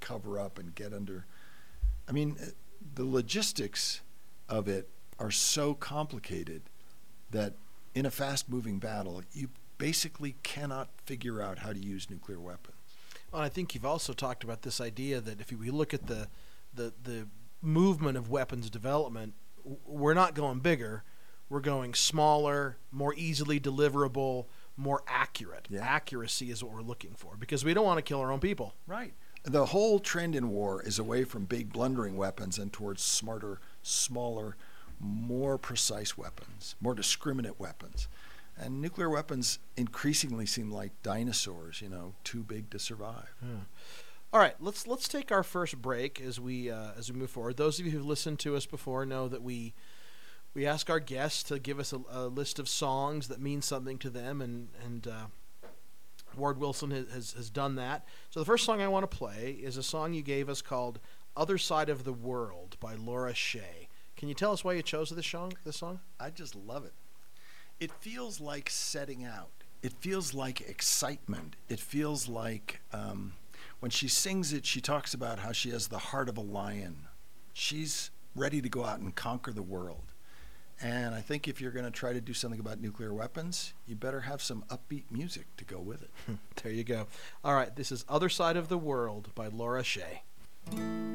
cover up and get under. I mean, the logistics of it are so complicated that in a fast-moving battle, you basically cannot figure out how to use nuclear weapons. Well, I think you've also talked about this idea that if we look at the movement of weapons development, we're not going bigger. We're going smaller, more easily deliverable, more accurate. Yeah. Accuracy is what we're looking for because we don't want to kill our own people. Right. The whole trend in war is away from big blundering weapons and towards smarter, smaller, more precise weapons, more discriminate weapons. And nuclear weapons increasingly seem like dinosaurs, too big to survive. Yeah. All right, let's take our first break as we move forward. Those of you who've listened to us before know that we ask our guests to give us a list of songs that mean something to them, and Ward Wilson has done that. So the first song I want to play is a song you gave us called "Other Side of the World" by Laura Shea. Can you tell us why you chose this song? I just love it. It feels like setting out. It feels like excitement. It feels like when she sings it, she talks about how she has the heart of a lion. She's ready to go out and conquer the world. And I think if you're going to try to do something about nuclear weapons, you better have some upbeat music to go with it. There you go. All right, this is "Other Side of the World" by Laura Shea.